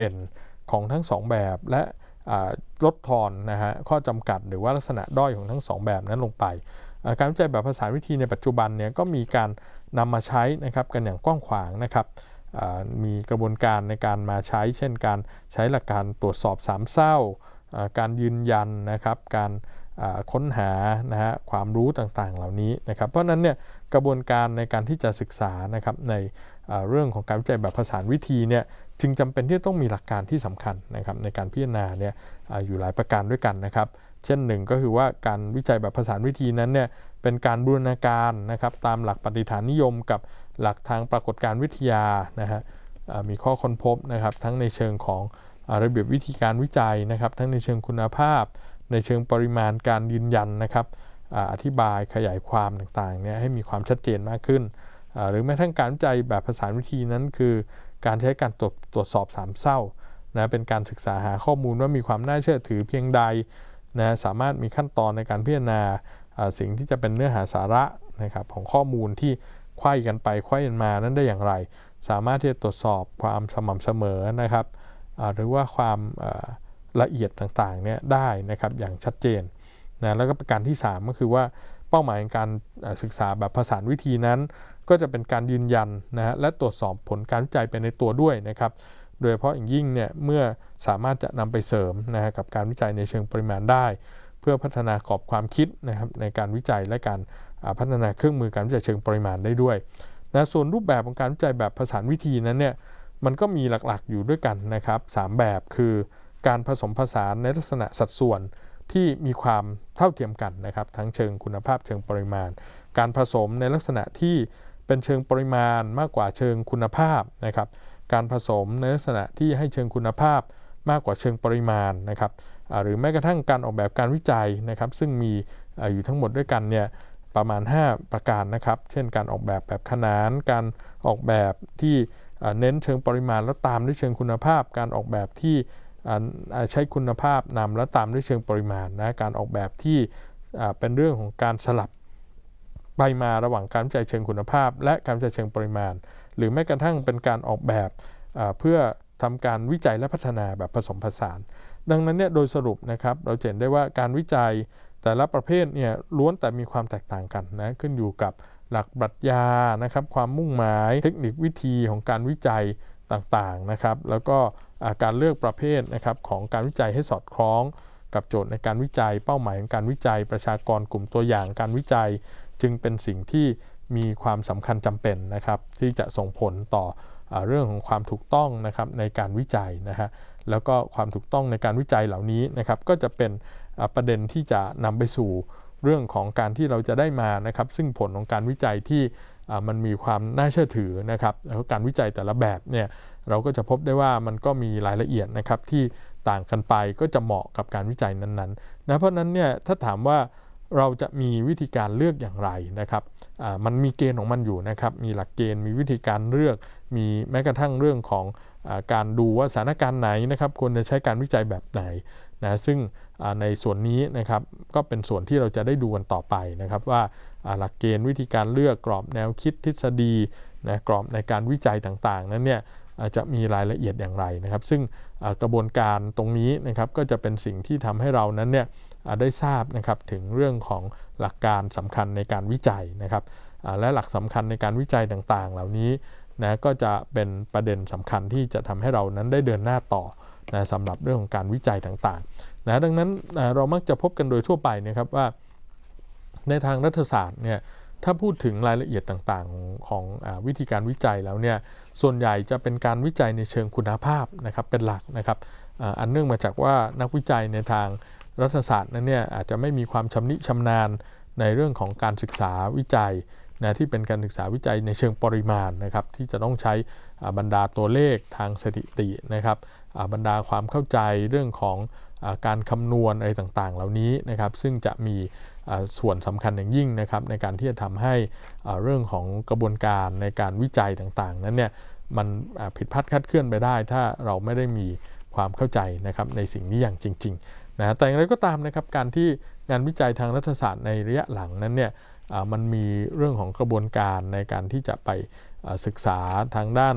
เด่นของทั้ง2แบบและลดทอนนะฮะข้อจำกัดหรือว่าลักษณะด้อยของทั้ง2แบบนั้นลงไปการวิจัยแบบผสานวิธีในปัจจุบันเนี่ยก็มีการนำมาใช้นะครับกันอย่างกว้างขวางนะครับมีกระบวนการในการมาใช้เช่นการใช้หลักการตรวจสอบสามเศร้าการยืนยันนะครับการค้นหานะฮะความรู้ต่างๆเหล่านี้นะครับเพราะนั้นเนี่ยกระบวนการในการที่จะศึกษานะครับในเรื่องของการวิจัยแบบผสานวิธีเนี่ยจึงจำเป็นที่ต้องมีหลักการที่สำคัญนะครับในการพิจารณาเนี่ยอยู่หลายประการด้วยกันนะครับเช่นหนึ่งก็คือว่าการวิจัยแบบผสานวิธีนั้นเนี่ยเป็นการบูรณาการนะครับตามหลักปฏิฐานนิยมกับหลักทางปรากฏการณ์วิทยานะฮะมีข้อค้นพบนะครับทั้งในเชิงของระเบียบวิธีการวิจัยนะครับทั้งในเชิงคุณภาพในเชิงปริมาณการยืนยันนะครับอธิบายขยายความต่างๆเนี่ยให้มีความชัดเจนมากขึ้นหรือแม้ทั้งการวิจัยแบบผสานวิธีนั้นคือการใช้การตรวจสอบสามเศร้านะเป็นการศึกษาหาข้อมูลว่ามีความน่าเชื่อถือเพียงใดนะสามารถมีขั้นตอนในการพิจารณาสิ่งที่จะเป็นเนื้อหาสาระนะครับของข้อมูลที่ไขว้กันไปไขว้กันมานั้นได้อย่างไรสามารถที่จะตรวจสอบความสม่ำเสมอนะครับหรือว่าความละเอียดต่างๆเนี่ยได้นะครับอย่างชัดเจนนะแล้วก็ประการที่3ก็คือว่าเป้าหมายในการศึกษาแบบผสานวิธีนั้นก็จะเป็นการยืนยันนะฮะและตรวจสอบผลการวิจัยไปในตัวด้วยนะครับโดยเฉพาะอย่างยิ่งเนี่ยเมื่อสามารถจะนำไปเสริมนะฮะกับการวิจัยในเชิงปริมาณได้เพื่อพัฒนากรอบความคิดนะครับในการวิจัยและการพัฒนาเครื่องมือการวิจัยเชิงปริมาณได้ด้วยนะส่วนรูปแบบของการวิจัยแบบผสานวิธีนั้นเนี่ยมันก็มีหลักๆอยู่ด้วยกันนะครับ3แบบคือการผสมผสานในลักษณะสัดส่วนที่มีความเท่าเทียมกันนะครับทั้งเชิงคุณภาพเชิงปริมาณการผสมในลักษณะที่เป็นเชิงปริมาณมากกว่าเชิงคุณภาพนะครับการผสมในลักษณะที่ให้เชิงคุณภาพมากกว่าเชิงปริมาณนะครับหรือแม้กระทั่งการออกแบบการวิจัยนะครับซึ่งมีอยู่ทั้งหมดด้วยกันเนี่ยประมาณ5ประการนะครับเช่นการออกแบบแบบขนานการออกแบบที่เน้นเชิงปริมาณแล้วตามด้วยเชิงคุณภาพการออกแบบที่ใช้คุณภาพนำและตามด้วยเชิงปริมาณนะการออกแบบที่เป็นเรื่องของการสลับไปมาระหว่างการวิจัยเชิงคุณภาพและการวิจัยเชิงปริมาณหรือแม้กระทั่งเป็นการออกแบบเพื่อทำการวิจัยและพัฒนาแบบผสมผสานดังนั้นเนี่ยโดยสรุปนะครับเราเห็นได้ว่าการวิจัยแต่ละประเภทเนี่ยล้วนแต่มีความแตกต่างกันนะขึ้นอยู่กับหลักปรัชญานะครับความมุ่งหมายเทคนิควิธีของการวิจัยต่างๆนะครับแล้วก็การเลือกประเภทนะครับของการวิจัยให้สอดคล้องกับโจทย์ในการวิจัยเป้าหมายของการวิจัยประชากรกลุ่มตัวอย่างการวิจัยจึงเป็นสิ่งที่มีความสำคัญจำเป็นนะครับที่จะส่งผลต่อเรื่องของความถูกต้องนะครับในการวิจัยนะฮะแล้วก็ความถูกต้องในการวิจัยเหล่านี้นะครับก็จะเป็นประเด็นที่จะนำไปสู่เรื่องของการที่เราจะได้มานะครับซึ่งผลของการวิจัยที่มันมีความน่าเชื่อถือนะครับแล้วการวิจัยแต่ละแบบเนี่ยเราก็จะพบได้ว่ามันก็มีรายละเอียดนะครับที่ต่างกันไปก็จะเหมาะกับการวิจัยนั้นๆนะเพราะนั้นเนี่ยถ้าถามว่าเราจะมีวิธีการเลือกอย่างไรนะครับมันมีเกณฑ์ของมันอยู่นะครับมีหลักเกณฑ์มีวิธีการเลือกมีแม้กระทั่งเรื่องของการดูว่าสถานการณ์ไหนนะครับควรจะใช้การวิจัยแบบไหนนะซึ่งในส่วนนี้นะครับก็เป็นส่วนที่เราจะได้ดูกันต่อไปนะครับว่าหลักเกณฑ์วิธีการเลือกกรอบแนวคิดทฤษฎีนะกรอบในการวิจัยต่างๆนั้นเนี่ยจะมีรายละเอียดอย่างไรนะครับซึ่งกระบวนการตรงนี้นะครับก็จะเป็นสิ่งที่ทำให้เรานั้นเนี่ยได้ทราบนะครับถึงเรื่องของหลักการสำคัญในการวิจัยนะครับและหลักสำคัญในการวิจัยต่างๆเหล่านี้นะก็จะเป็นประเด็นสำคัญที่จะทำให้เรานั้นได้เดินหน้าต่อนะสำหรับเรื่องของการวิจัยต่างๆนะดังนั้นเรามักจะพบกันโดยทั่วไปนะครับว่าในทางรัฐศาสตร์เนี่ยถ้าพูดถึงรายละเอียดต่างๆของวิธีการวิจัยแล้วเนี่ยส่วนใหญ่จะเป็นการวิจัยในเชิงคุณภาพนะครับเป็นหลักนะครับอันเนื่องมาจากว่านักวิจัยในทางรัฐศาสตร์นั้นเนี่ยอาจจะไม่มีความชำนิชำนาญในเรื่องของการศึกษาวิจัยนะที่เป็นการศึกษาวิจัยในเชิงปริมาณนะครับที่จะต้องใช้บรรดาตัวเลขทางสถิตินะครับบรรดาความเข้าใจเรื่องของการคำนวณอะไรต่างๆเหล่านี้นะครับซึ่งจะมีส่วนสำคัญอย่างยิ่งนะครับในการที่จะทำให้เรื่องของกระบวนการในการวิจัยต่างๆนั้นเนี่ยมันผิดพลาดคลาดเคลื่อนไปได้ถ้าเราไม่ได้มีความเข้าใจนะครับในสิ่งนี้อย่างจริงๆนะแต่อย่างไรก็ตามนะครับการที่งานวิจัยทางรัฐศาสตร์ในระยะหลังนั้นเนี่ยมันมีเรื่องของกระบวนการในการที่จะไปศึกษาทางด้าน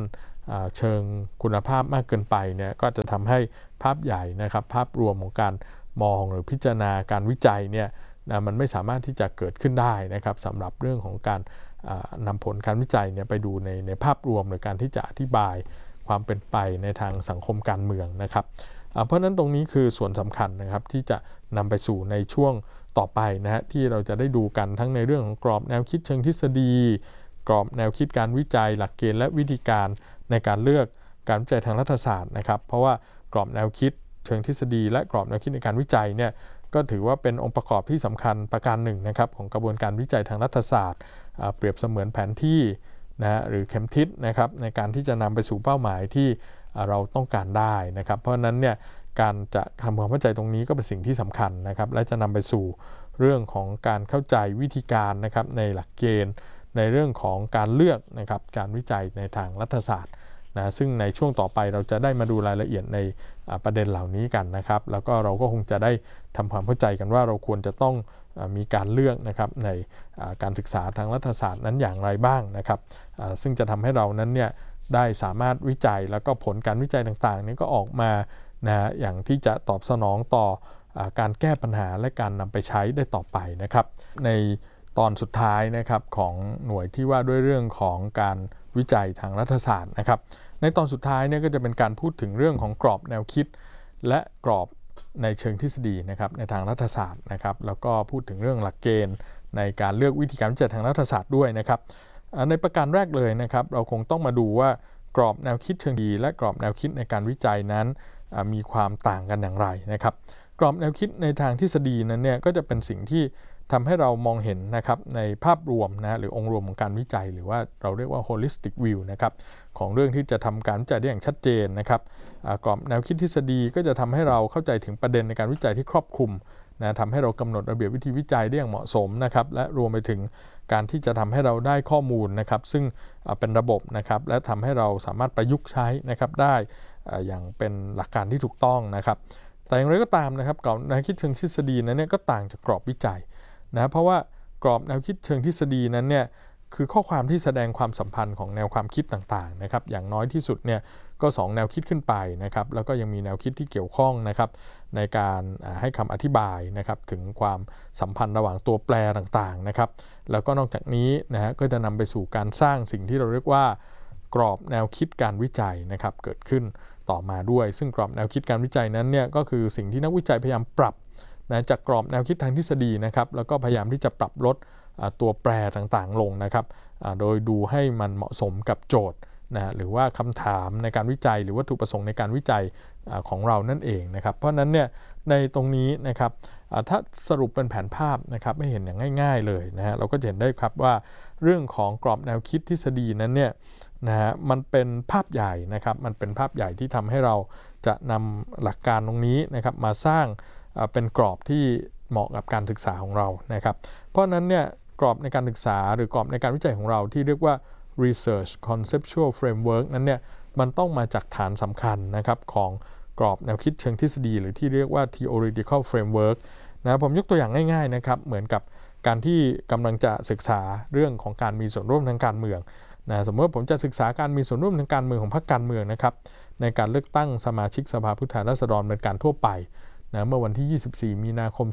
เชิงคุณภาพมากเกินไปเนี่ยก็จะทำให้ภาพใหญ่นะครับภาพรวมของการมองหรือพิจารณาการวิจัยเนี่ยมันไม่สามารถที่จะเกิดขึ้นได้นะครับสำหรับเรื่องของการนำผลการวิจัยเนี่ยไปดูในภาพรวมหรือการที่จะอธิบายความเป็นไปในทางสังคมการเมืองนะครับเพราะฉะนั้นตรงนี้คือส่วนสำคัญนะครับที่จะนำไปสู่ในช่วงต่อไปนะฮะที่เราจะได้ดูกันทั้งในเรื่องของกรอบแนวคิดเชิงทฤษฎีกรอบแนวคิดการวิจัยหลักเกณฑ์และวิธีการในการเลือกการวิจัยทางรัฐศาสตร์นะครับเพราะว่ากรอบแนวคิดเชิงทฤษฎีและกรอบแนวคิดในการวิจัยเนี่ยก็ถือว่าเป็นองค์ประกอบที่สำคัญประการหนึ่งนะครับของกระบวนการวิจัยทางรัฐศาสตร์เปรียบเสมือนแผนที่นะหรือเข็มทิศนะครับในการที่จะนำไปสู่เป้าหมายที่เราต้องการได้นะครับเพราะฉะนั้นเนี่ยการจะทำความเข้าใจตรงนี้ก็เป็นสิ่งที่สำคัญนะครับและจะนำไปสู่เรื่องของการเข้าใจวิธีการนะครับในหลักเกณฑ์ในเรื่องของการเลือกนะครับการวิจัยในทางรัฐศาสตร์นะซึ่งในช่วงต่อไปเราจะได้มาดูรายละเอียดในประเด็นเหล่านี้กันนะครับแล้วก็เราก็คงจะได้ทำความเข้าใจกันว่าเราควรจะต้องมีการเลือกนะครับในการศึกษาทางรัฐศาสตร์นั้นอย่างไรบ้างนะครับซึ่งจะทำให้เรานั้นเนี่ยได้สามารถวิจัยแล้วก็ผลการวิจัยต่างๆนี้ก็ออกมานะอย่างที่จะตอบสนองต่อการแก้ปัญหาและการนำไปใช้ได้ต่อไปนะครับในตอนสุดท้ายนะครับของหน่วยที่ว่าด้วยเรื่องของการวิจัยทางรัฐศาสตร์นะครับในตอนสุดท้ายเนี่ยก็จะเป็นการพูดถึงเรื่องของกรอบแนวคิดและกรอบในเชิงทฤษฎีนะครับในทางรัฐศาสตร์นะครับแล้วก็พูดถึงเรื่องหลักเกณฑ์ในการเลือกวิธีการวิจัยทางรัฐศาสตร์ด้วยนะครับในประการแรกเลยนะครับเราคงต้องมาดูว่ากรอบแนวคิดเชิงทฤษฎีและกรอบแนวคิดในการวิจัยนั้นมีความต่างกันอย่างไรนะครับกรอบแนวคิดในทางทฤษฎีนั้นเนี่ยก็จะเป็นสิ่งที่ทำให้เรามองเห็นนะครับในภาพรวมนะหรือองค์รวมของการวิจัยหรือว่าเราเรียกว่า holistic view นะครับของเรื่องที่จะทำการวิจัยได้อย่างชัดเจนนะครับกรอบแนวคิดทฤษฎีก็จะทำให้เราเข้าใจถึงประเด็นในการวิจัยที่ครอบคลุมนะทำให้เรากำหนดระเบียบวิธีวิจัยได้อย่างเหมาะสมนะครับและรวมไปถึงการที่จะทำให้เราได้ข้อมูลนะครับซึ่งเป็นระบบนะครับและทำให้เราสามารถประยุกต์ใช้นะครับได้อย่างเป็นหลักการที่ถูกต้องนะครับแต่อย่างไรก็ตามนะครับกรอบแนวคิดเชิงทฤษฎีนั้นเนี่ยก็ต่างจากกรอบวิจัยนะเพราะว่ากรอบแนวคิดเชิงทฤษฎีนั้นเนี่ยคือข้อความที่แสดงความสัมพันธ์ของแนวความคิดต่างๆนะครับอย่างน้อยที่สุดเนี่ยก็2แนวคิดขึ้นไปนะครับแล้วก็ยังมีแนวคิดที่เกี่ยวข้องนะครับในการให้คำอธิบายนะครับถึงความสัมพันธ์ระหว่างตัวแปรต่างๆนะครับแล้วก็นอกจากนี้นะฮะก็จะนำไปสู่การสร้างสิ่งที่เราเรียกว่ากรอบแนวคิดการวิจัยนะครับเกิดขึ้นต่อมาด้วยซึ่งกรอบแนวคิดการวิจัยนั้นเนี่ยก็คือสิ่งที่นักวิจัยพยายามปรับนะจากกรอบแนวคิดทางทฤษฎีนะครับแล้วก็พยายามที่จะปรับลดตัวแปรต่างๆลงนะครับโดยดูให้มันเหมาะสมกับโจทย์นะหรือว่าคำถามในการวิจัยหรือวัตถุประสงค์ในการวิจัยของเรานั่นเองนะครับเพราะนั้นเนี่ยในตรงนี้นะครับถ้าสรุปเป็นแผนภาพนะครับให้เห็นอย่างง่ายๆเลยนะฮะเราก็จะเห็นได้ครับว่าเรื่องของกรอบแนวคิดทฤษฎีนั้นเนี่ยนะฮะมันเป็นภาพใหญ่นะครับมันเป็นภาพใหญ่ที่ทำให้เราจะนำหลักการตรงนี้นะครับมาสร้างเป็นกรอบที่เหมาะกับการศึกษาของเรานะครับเพราะนั้นเนี่ยกรอบในการศึกษาหรือกรอบในการวิจัยของเราที่เรียกว่า research conceptual framework นั้นเนี่ยมันต้องมาจากฐานสำคัญนะครับของกรอบแนวคิดเชิงทฤษฎีหรือที่เรียกว่า theoretical framework นะผมยกตัวอย่างง่ายๆนะครับเหมือนกับการที่กำลังจะศึกษาเรื่องของการมีส่วนร่วมทางการเมืองนะสมมติว่าผมจะศึกษาการมีส่วนร่วมทางการเมืองของพรรคการเมืองนะครับในการเลือกตั้งสมาชิกสภาผู้แทนราษฎรเป็นการทั่วไปนะเมื่อวันที่24มีนาคม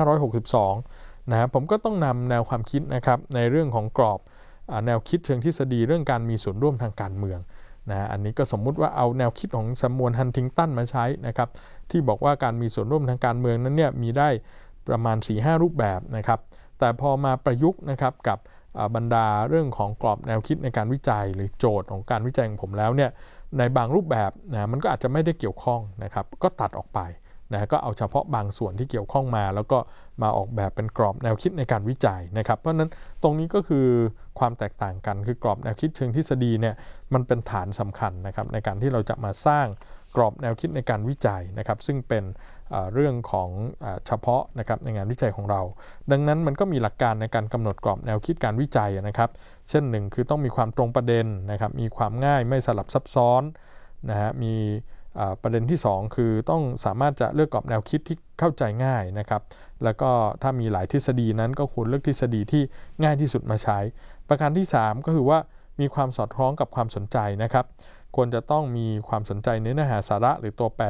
2562นะผมก็ต้องนำแนวความคิดนะครับในเรื่องของกรอบแนวคิดเชิงทฤษฎีเรื่องการมีส่วนร่วมทางการเมืองนะอันนี้ก็สมมุติว่าเอาแนวคิดของแซมมูอล ฮันติงตันมาใช้นะครับที่บอกว่าการมีส่วนร่วมทางการเมืองนั้นเนี่ยมีได้ประมาณ 4-5 รูปแบบนะครับแต่พอมาประยุกต์นะครับกับบรรดาเรื่องของกรอบแนวคิดในการวิจัยหรือโจทย์ของการวิจัยของผมแล้วเนี่ยในบางรูปแบบนะมันก็อาจจะไม่ได้เกี่ยวข้องนะครับก็ตัดออกไปนะก็เอาเฉพาะบางส่วนที่เกี่ยวข้องมาแล้วก็มาออกแบบเป็นกรอบแนวคิดในการวิจัยนะครับเพราะฉะนั้นตรงนี้ก็คือความแตกต่างกันคือกรอบแนวคิดเชิงทฤษฎีเนี่ยมันเป็นฐานสำคัญนะครับในการที่เราจะมาสร้างกรอบแนวคิดในการวิจัยนะครับซึ่งเป็นเรื่องของเฉพาะนะครับในงานวิจัยของเราดังนั้นมันก็มีหลักการในการกำหนดกรอบแนวคิดการวิจัยนะครับเช่นหนึ่งคือต้องมีความตรงประเด็นนะครับมีความง่ายไม่สลับซับซ้อนนะฮะมีประเด็นที่2คือต้องสามารถจะเลือกกรอบแนวคิดที่เข้าใจง่ายนะครับแล้วก็ถ้ามีหลายทฤษฎีนั้นก็ควรเลือกทฤษฎีที่ง่ายที่สุดมาใช้ประการที่3ก็คือว่ามีความสอดคล้องกับความสนใจนะครับควรจะต้องมีความสนใจในเนื้อหาสาระหรือตัวแปร